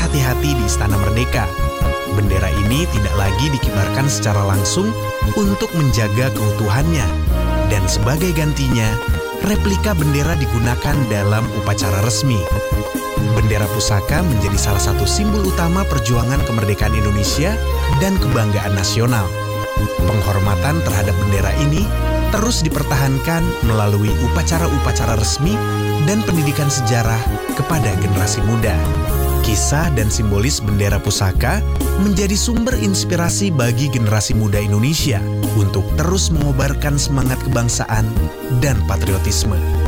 hati-hati di Istana Merdeka. Bendera ini tidak lagi dikibarkan secara langsung untuk menjaga keutuhannya. Dan sebagai gantinya, replika bendera digunakan dalam upacara resmi. Bendera pusaka menjadi salah satu simbol utama perjuangan kemerdekaan Indonesia dan kebanggaan nasional. Penghormatan terhadap bendera ini terus dipertahankan melalui upacara-upacara resmi dan pendidikan sejarah kepada generasi muda. Kisah dan simbolis bendera pusaka menjadi sumber inspirasi bagi generasi muda Indonesia untuk terus mengobarkan semangat kebangsaan dan patriotisme.